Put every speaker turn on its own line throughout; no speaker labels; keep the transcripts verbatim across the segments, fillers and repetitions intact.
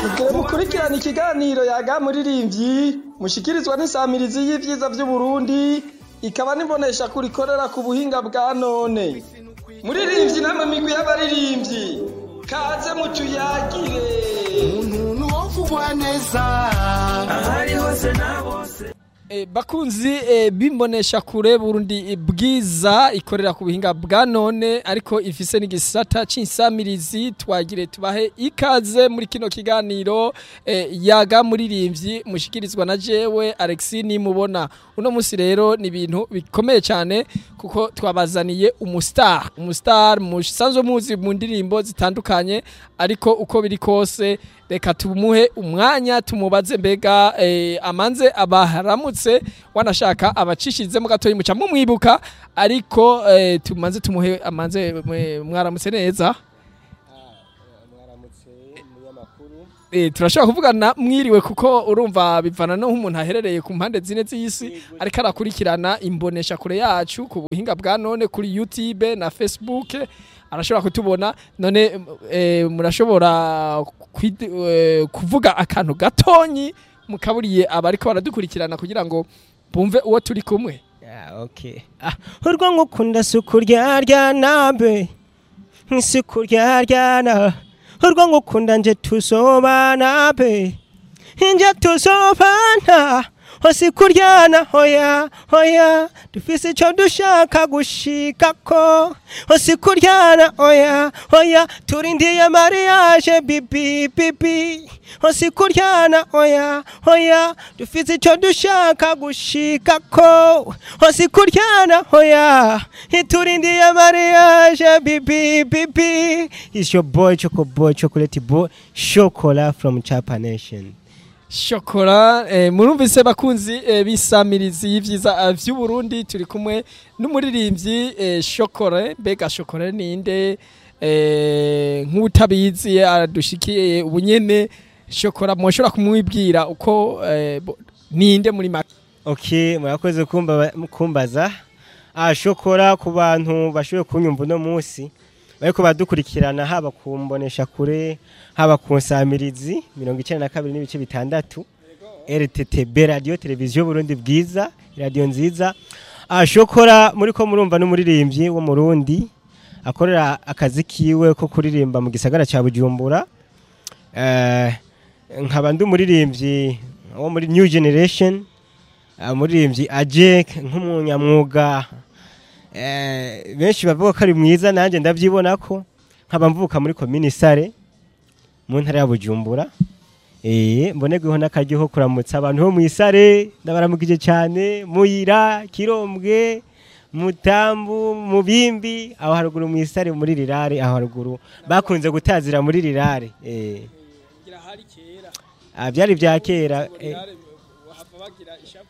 Tugire mukurikirana ikiganiro yaga muririmbyi mushikirizwa n'isamirizi y'ivyiza vy'u Burundi ikaba nibonesha kurikorera ku buhinga bwa none. Muririmbyi namwe migwi y'abaririmbyi kaze mutuyagire
umuntu wovugwa neza ahari hose na bose.
E, bakunzi e, bimbonesha kure Burundi bwiza ikorera ku buhinga bwa none ariko ifise n'igisata c'insamirizi twagire tubahe ikaze muri kino kiganiro e, yaga muririmbyi mushikirizwa na jewe Alexis nimubona. Uno musi rero ni ibintu bikomeye cyane kuko twabazaniye umustar umustar musanzwe muzi mu ndirimbo zitandukanye ariko uko biri kose reka tumuhe umwanya tumubaze mbega eh, amanze abaharamutse wanashaka abacishize mu gatoyi muca mumwibuka ariko eh, tumanze tumuhe amanze mwaramutse neza.
Mwaramutse munyamakuru.
Eh, turashaka kuvugana mwiriwe kuko urumva bivana no nk'umuntu aherereye ku mpande zine z'isi ariko arakurikirana imbonesha kure yacu ku buhinga bwa none kuri YouTube na Facebook arashobora kutubona none eh, murashobora eh, kuvuga akantu gatonyi mukaburiye abariko baradukurikirana kugira ngo bumve uwo turi kumwe.
Yeah, okay. Ah, urwo ngukunda sukurya rya nabe. Nsukurya rya na. Urwo ngukunda nje tusobana be. Nje tusobana. Hosi kuryana hoya hoya dufise ico dushaka gushikako. Hosi kuryana hoya hoya turindiye mariage bibi bibi. Hosi kuryana hoya hoya dufise ico dushaka gushikako. Hosi kuryana hoya turindiye mariage bibi bibi. It's your boy Choco Boy Chocolate Boy Chocola from Chapa Nation.
Shokora eh, murumvise bakunzi eh, bisamirizi y'ivyiza vy'u Burundi turi kumwe n'umuririmbyi eh, Shokora mbega Shokora ninde eh, nk'utabizi adushikiye ubunyene Shokora mwoshora kumwibwira uko eh, ninde muri make.
Okay, murakoze kumba kumbaza. Ah, Shokora ku bantu bashoboye kunyumva no munsi bariko badukurikirana haba kumbonesha kure haba kunsamirizi mirongo icenda na kabiri n'ibice bitandatu R T T B radio televiziyo Burundi bwiza radio nziza. Ah, Shokora muri ko murumva n'umuririmbyi wo mu Burundi akorera akazi kiwe ko kuririmba mu gisagara ca Bujumbura. Eh nkaba ndi umuririmbyi wo muri New Generation, umuririmbyi Ajek nk'umunyamwuga. Eh benshi bavuga ko ari mwiza nanje ndavyibona ko nkaba mvuka muri commune Sare mu ntara ya Bujumbura. Eh mbonegweho nakaryo kuramutsa abantu bo mu Isare ndabaramukije cyane Muyira Kirombwe Mutambu Mubimbi aho haruguru mu Isare muri Rirare aho haruguru bakunze gutazira muri Rirare. Eh
ngira hari kera
ah byari bya kera
bagira ishapu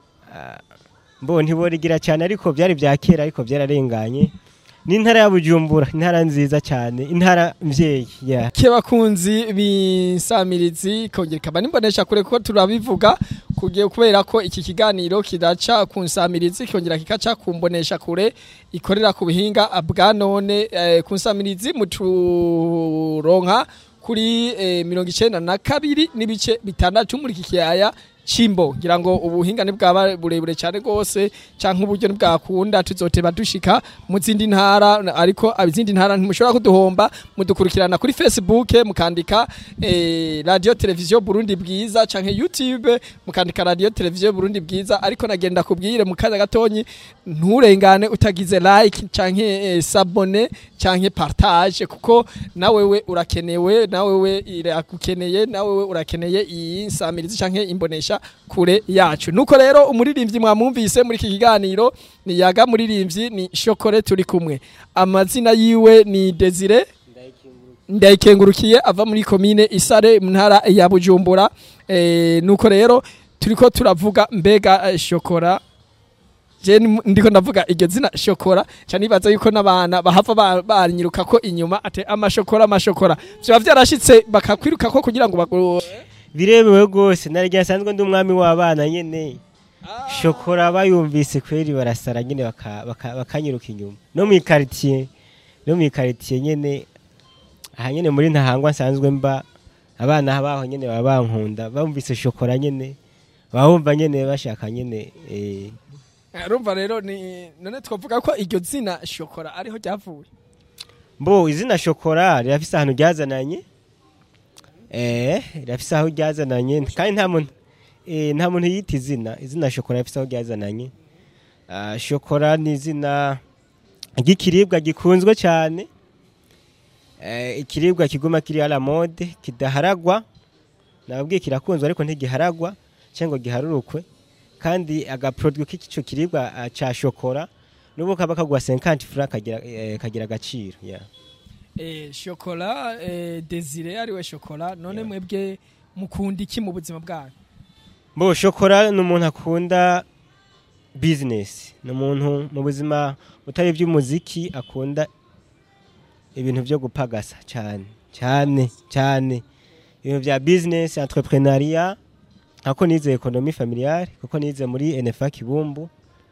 mbo ntiborigira cyane ariko byari bya kera ariko byararenganye. Ni intara ya Bujumbura intara nziza cyane intara mvyeyi. Yeah.
Kebakunzi binsamirizi kongera kaba nimbonesha kure ko turabivuga kugiye kubera ko iki kiganiro kidaca kunsamirizi kongera kikaca kumbonesha kure ikorera ku bihinga bwa none eh, kunsamirizi muturonka kuri eh, mirongo icenda na kabiri n'ibice bitandatu muri kikiyaya Chimbo ngira ngo ubuhinga ni bwaba burebure cyane gose canke uburyo nibwakunda tuzoteba dushika mu zindi ntara ariko abizindi ntara ntimushobora kuduhomba mudukurikirana kuri Facebook mukandika eh, radio televiziyo Burundi bwiza canke YouTube mukandika radio televiziyo Burundi bwiza ariko nagenda kubwire mu kaza gatonyi nturengane utagize like canke eh, s'abonner canke partage kuko nawewe urakenewe nawewe irakukeneye nawewe urakeneye iyi nsamirizi canke imbonesha kure yacu. Nuko rero umuririmbyi mwamumvise muri iki kiganiro ni yaga muririmbyi ni Shokore turi kumwe. Amazina yiwe ni Desire Ndayikengurukiye ava muri commune Isare mu ntara ya Bujumbura. Eh, nuko rero turiko turavuga mbega Shokora je ndiko ndavuga iryo zina Shokora cyane nibaza yuko nabana bahava banyiruka ko inyuma ate amashokora amashokora byo byarashitse bakakwiruka ko kugira ngo bago
birebewe gose narya sanzwe ndi umwami w'abana nyene. Shokora bayumvise kweri barasara nyene bakanyiruka inyuma no mu quartier no mu quartier nyene aha nyene muri ntahangwa sanzwe mba abana baho nyene baba bankunda bumvise shokora nyene bawumva nyene bashaka nyene eh
urumva rero ni none twavuga ko iryo zina shokora ariho ryavuye
mbo izina shokora rirafise ahantu ryazananye eh rirafise aho ryazananye kandi nta muntu eh nta muntu yita izina izina shokora rirafise aho ryazananye ah shokora ni izina gikiribwa gikunzwe cyane eh ikiribwa kiguma kiri ala mode kidaharagwa nababwiye kirakunzwe ariko ntigiharagwa cyangwa giharurukwe kandi aga produit k'ico kiribwa cha shokora nubo kaba kagwa cinquante francs kagira eh, kagira agaciro yeah.
eh shokora eh, Desire ariwe shokora none yeah. Mwebwe mukunda iki mu buzima bwanyu
Mbo shokora n'umuntu akunda business n'umuntu mu buzima utari by'umuziki akunda ibintu byo gupagasa cyane cyane cyane ibintu bya business entrepreneuria ako nize economie familiale kuko nize muri N F A Kibumbu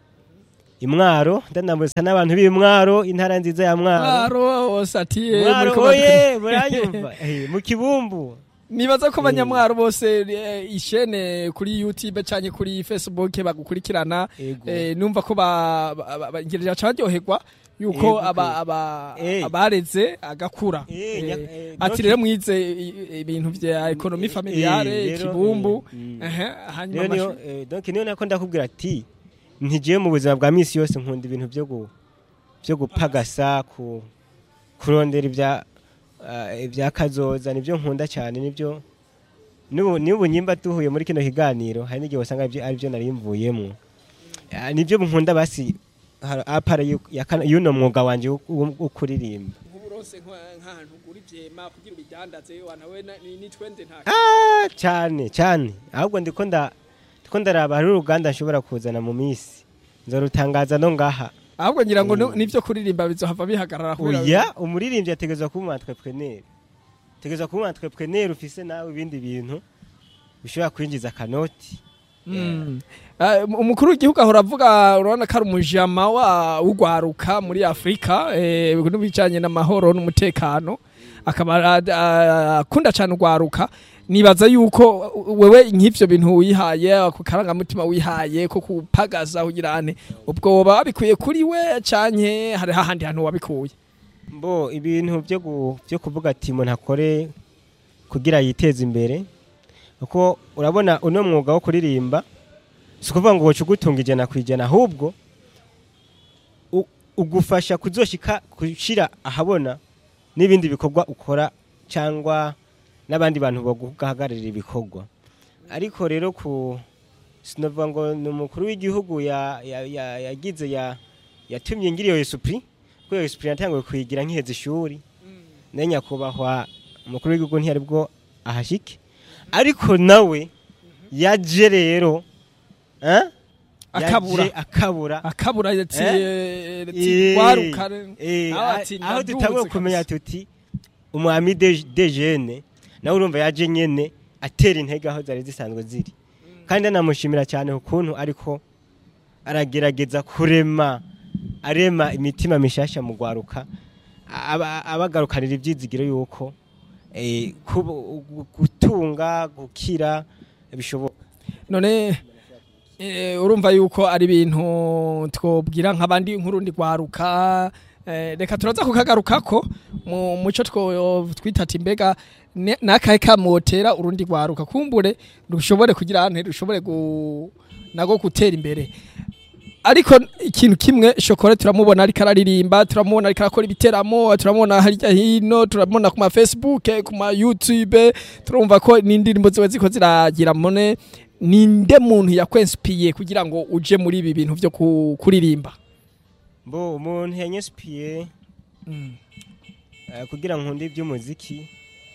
Imwaro ndanambuza n'abantu b'Imwaro intara nziza ya Mwaro
Mwaro osatiye
muri ko oye muranyumva eh mu Kibumbu
nibaza ko abanyamwaro bose ishene kuri YouTube cyane kuri Facebook bagukurikirana eh, numva ko bagirira cyaryoherwa yuko aba aba abareze agakura ati rero mwize ibintu bya economie familiale Kibumbu eh hanyuma
donc niyo nako ndakubwira ati ntigiye mu buzima bwa misi yose nkunda ibintu byo byo gupagasa ku kurondera ibya ibya kazoza nibyo nkunda cyane nibyo nibu nyimba tuhuye muri kino kiganiro hari n'igihe wasanga ari byo narimvuyemo nibyo nkunda basi apara yuno mwuga wanje ukuririmba
uburose nk'ahantu kuri byema kugira ubidandaze wanawe ni twende nta
ah cyane cyane ahubwo ndiko nda ndiko ndaraba hari uruganda nshobora kuzana mu misi nzorutangaza no ngaha
ahubwo ngira ngo nivyo kuririmba bizohava bihagarara
kubera oya umuririmbyi ategezwa kuba entrepreneur tegezwa kuba entrepreneur ufise nawe ibindi bintu bishobora kwinjiza kanoti
umukuru w'igihugu ahora avuga urabona ko ari umujama wa ugwaruka muri Afrika eh n'ubijanye n'amahoro n'umutekano akaba akunda cyane ugwaruka nibaza yuko wewe nk'ivyo bintu wihaye ku karanga mutima wihaye ko kupagaza ugirane ubwo babikuye kuri we canke hari hahandi hantu wabikuye
mbo ibintu byo byo kuvuga ati umuntu akore kugira yiteze imbere uko urabona uno mwuga wo kuririmba sikuvuga ngo wocugutunga ijana kwijana ahubwo ugufasha kuzoshika kushira ahabona n'ibindi bikorwa ukora cyangwa n'abandi bantu baguhagararira ibikorwa ariko rero ku sinovuga ngo n'umukuru w'igihugu ya yagize ya yatumye ngiriyo esprit ko esprit yatangiye kwigira nkiheze ishuri nenya kubahwa umukuru w'igihugu ntiyari bwo ahashike ariko nawe yaje rero eh
akabura
akabura
akabura yati waruka
aho dutangiye kumenya tuti umwami de jeune nawe urumva yaje nyene atera intege aho zari zisanzwe ziri kandi namushimira cyane ukuntu ariko aragerageza kurema arema imitima mishasha mu gwaruka abagarukanira ibyizigiro yuko eh gutunga gukira bishoboka
none urumva yuko ari ibintu twobwira nk'abandi nk'urundi gwaruka reka turaza kukagarukako mu muco twitata imbega nakaye kamotera urundi gwaruka kumbure rushobore kugira ahantu rushobore nago gutera imbere ariko ikintu kimwe shokora turamubona ariko araririmba turamubona ariko akora ibiteramo turamubona harya hino turamubona ku ma Facebook ku ma YouTube turumva ko n'indirimbo ziwe ziko ziragira mone ninde muntu yakwenspiye kugira ngo uje muri ibi bintu byo kuririmba
Mbo umuntu yanyespiye mm. uh, kugira nkunde iby'umuziki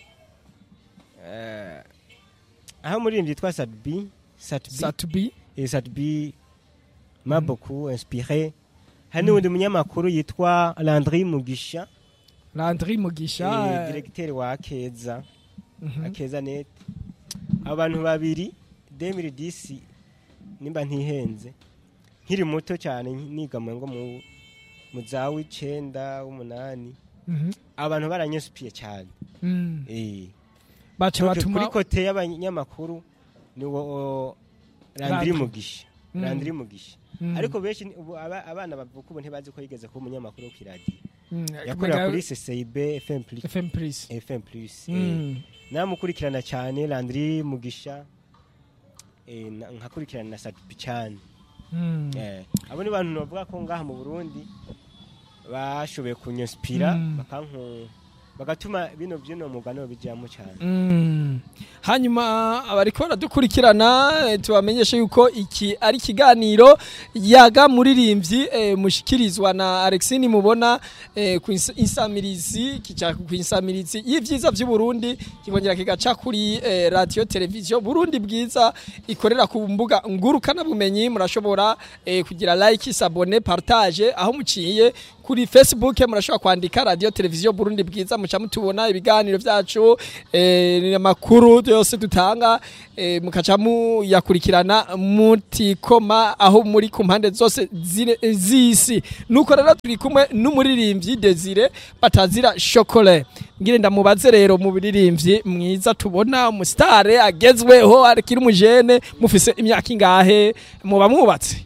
uh, aho muri mbyitwa Satbi Satbi
Satbi
et Satbi m'a mm. beaucoup inspiré hani undi mm. munyamakuru yitwa Landry Mugisha
Landry Mugisha
directeur wa Akeza mm -hmm. Akeza net abantu babiri deux mille dix nimba ntihenze nkiri muto cyane niga mu ngo mu muzawi cenda umunani mhm abantu baranyesupiye cyane
mm.
eh
bace
Donc,
batuma
kuri kote y'abanyamakuru ni wo Landry
Landry.
Mugisha
Mm.
Landry Mugisha
Mm.
ariko benshi ni- ubu aba- abana bavuka ubu ntibazi ko yigeze kuba umunyamakuru wo kiradiyo
Mm,
yakorera
mega-
kuri C C I B F M plus
F M Plus.
F M plus
Mm.
namukurikirana cyane Landry Mugisha eh, na- nkakurikirana na Sadipi cyane
Mm.
eh abo ni bantu bavuga ko ngaha mu Burundi bashoboye kunyospira
Mm.
bakanku bagatuma bino byino mugano bijyamo cyane
Mm. Hanyuma abariko baradukurikirana eh, tubamenyeshe yuko iki ari kiganiro yaga muririmbyi eh, mushikirizwa na Alexine mubona eh, ku ins- insamirizi kica ku insamirizi y'ivyiza vy'u Burundi kikongera kigaca kuri eh, radio television Burundi bwiza ikorera ku mbuga ngurukana bumenyi murashobora eh, kugira like s'abonner partage aho muciye kuri Facebook murashobora kwandika radio television Burundi bwiza muca mutubona ibiganiro vyacu eh, amakuru yose dutanga eh, mukaca muyakurikirana mutikoma aho muri ku mpande zose zine- z'isi nuko rero turi kumwe n'umuririmbyi Desire batazira chocolat ngire ndamubaze rero mu biririmbyi mwiza tubona umusitare agezweho arikiri umujene mufise imyaka ingahe muba mwubatse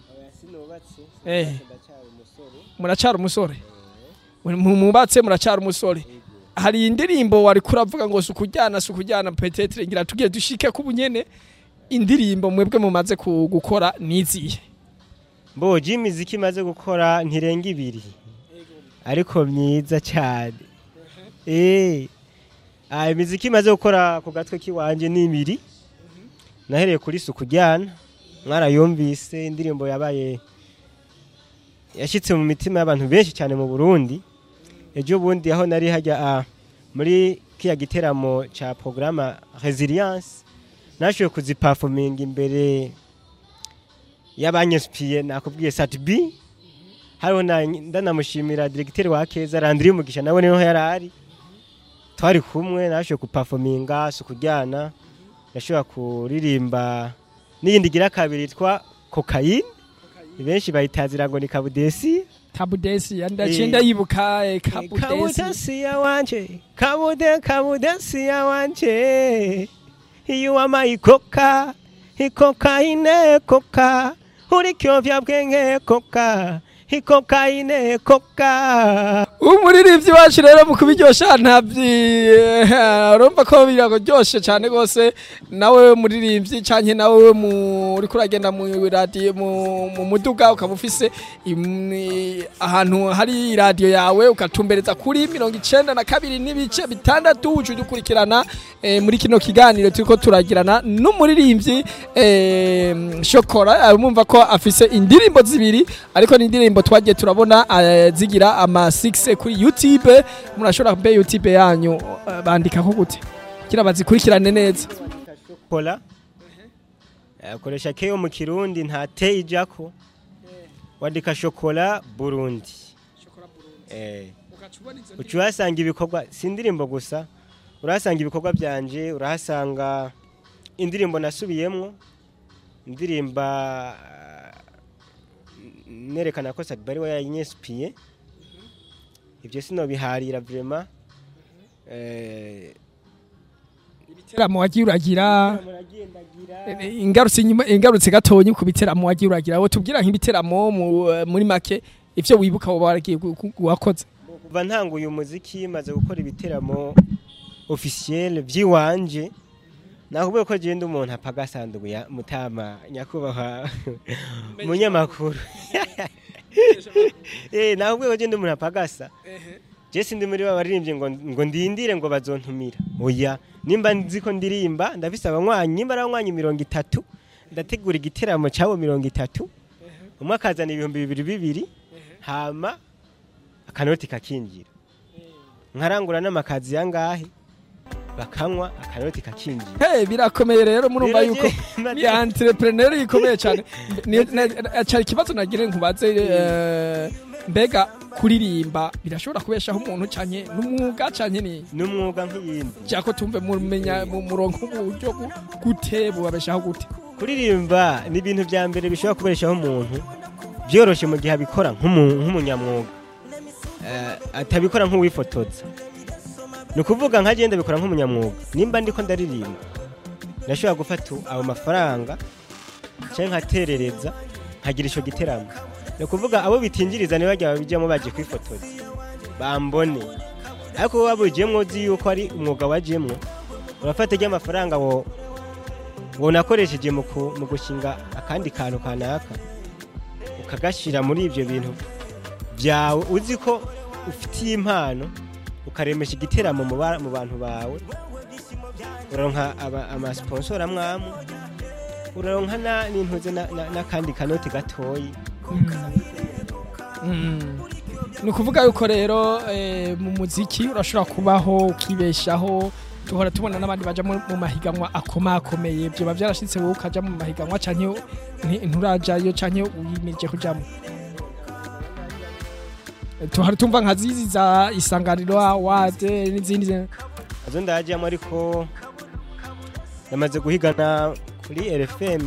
eh muracara umusore mubatse muracara umusore hari indirimbo wari kuravuga ngo sukujyana sukujyana petetre ngira tugiye dushike ku bunyene indirimbo mwebwe mumaze ku- gukora niziye
Bo Jimmy ziki maze gukora ntirenga ibiri ariko myiza cyane eh ah imiziki maze gukora ku gatwe kiwanje ni ibiri nahereye kuri sukujyana mwarayumvise indirimbo yabaye yashitse mu mitima y'abantu benshi cyane mu Burundi ejo bundi aho nari hajya ah, muri kiya giteramo cha programme Resilience nashoye kuziperforming imbere y'abanyespiye nakubwiye Satbi hariho na ndanamushimira directeur wa Keza Landry Mugisha nawe niho yarari twari kumwe nashoye kuperforminga sukujyana yashobora kuririmba n'iyindi gira kabiri twa cocaine benshi bayitazira ngo ni kabudesi
kabudesi ndacenda yibuka eh, kabudesi
kabudesi ya wanje kabude kabudesi ya wanje you are my coca cocaine coca uri kyovya bwenge coca cocaine coca
umuririmbyi wacu rero mu kubiryosha ntabyi urumva ko biragoryoshe cyane gose nawe muririmbyi canke nawe muri kuragenda mu radio mu mu muduga ukabufise ahantu hari radio yawe ukatumbereza kuri mirongo icenda na kabiri n'ibice bitandatu uje dukurikirana eh, muri kino kiganiro turiko turagirana n'umuririmbyi eh, Chocolat mumva ko afise indirimbo zibiri ariko ni indirimbo twagiye turabona uh, zigira ama six kuri YouTube murashobora kumbe YouTube yanyu uh, bandika ko gute kira bazikurikirane neza
Chocolat akoresha keyo mu Kirundi nta te ijako wandika Chocolat Burundi eh ucuhasanga ibikorwa sindirimbo gusa urahasanga ibikorwa byanje urahasanga indirimbo nasubiyemwo indirimba nerekana ko Sadbari we yanyespiye ibyo sino biharira vraiment eh
ibiteramo wagiye uragira ingarutse inyuma ingarutse gatonyi ku biteramo wagiye uragira wo tubwira nk'ibiteramo muri make ivyo wibuka wo baragiye wakoze
kuva ntanguye umuziki maze gukora ibiteramo officiel byiwanje nakubwiye ko genda umuntu apagasandugu ya mutama nyakubaha munyamakuru eh nakubwiye ko genda umuntu apagasa je sindi muri babaririmbye ngo ngo ndindire ngo bazontumira oya nimba nzi ko ndirimba ndafise abanywanyi nimba abanywanyi mirongo itatu ndategura igiteramo cyabo mirongo itatu umwe akazana ibihumbi bibiri bibiri hama akanoti kakinjira nkarangura n'amakazi yangahe bakanywa akanoti kakinjira
hey birakomeye rero murumva yuko ni entrepreneur yikomeye cyane cyari kibazo nagire nkubaze mbega kuririmba birashobora kubeshaho umuntu cyane n'umwuga cyane ni
n'umwuga nk'iyindi
cyako tumve mumenya mu murongo uburyo gute bubabeshaho gute
kuririmba ni ibintu bya mbere bishobora kubeshaho umuntu byoroshe mu gihe abikora nk'umunyamwuga atabikora nk'uwifotoza ni ukuvuga nka genda bikora nk'umunyamwuga nimba ndiko ndaririmba ndashobora gufata abo mafaranga cyangwa nkaterereza nkagira ico giteramo ni ukuvuga abo bitinjiriza ne bajya babijyamo baje kwifotoza bambone ariko wabujyemo uzi yuko ari umwuga wajyemo urafata ijya amafaranga wo wo nakoresheje mu gushinga akandi kantu kanaka ukagashira muri ibyo bintu byawe uzi ko ufitiye impano ukaremesha igiteramo mu bantu bawe uronka ama sponsor amwamu uronka na n'intuze n'akandi kanoti gatoyi
ni ukuvuga yuko rero mu muziki urashobora kubaho ukibeshaho tuhora tubona n'abandi baja mu mahiganwa akomakomeye byo bavyarashitse wowe ukaja mu mahiganwa canke nturajayo canke uyimirije kujamo tuhora tumva nka zizi za isanganiro awade n'izindi
azo ndajyamo ariko namaze guhigana kuri R F M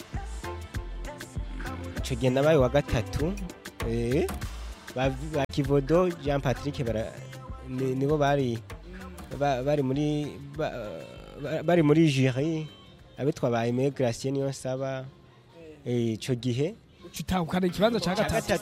ico gihe nabaye wa gatatu eh ba Kivodo Jean Patrick bara nibo bari bari muri bari muri jury abitwa ba Aimé Gracien niyo saba ico gihe
utahukana ikibanza ca gatatu